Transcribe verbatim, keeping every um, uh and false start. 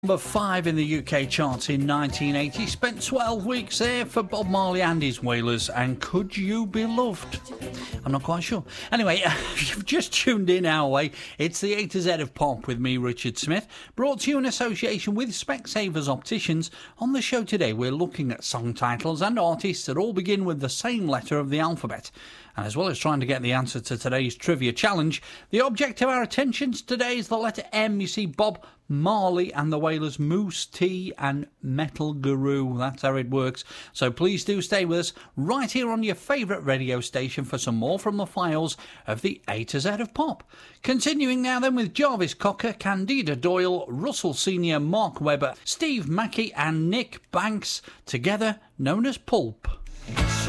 Number five in the U K charts in nineteen eighty, spent twelve weeks there for Bob Marley and his Wailers, and Could You Be Loved? I'm not quite sure. Anyway, you've just tuned in our way. It's the A to Z of Pop with me, Richard Smith, brought to you in association with Specsavers Opticians. On the show today, we're looking at song titles and artists that all begin with the same letter of the alphabet. And as well as trying to get the answer to today's trivia challenge, the object of our attentions today is the letter M. You see, Bob Marley and the Wailers, Moose T and Metal Guru. That's how it works. So please do stay with us right here on your favourite radio station for some more from the files of the A to Z of Pop. Continuing now then with Jarvis Cocker, Candida Doyle, Russell Senior, Mark Webber, Steve Mackey and Nick Banks, together known as Pulp.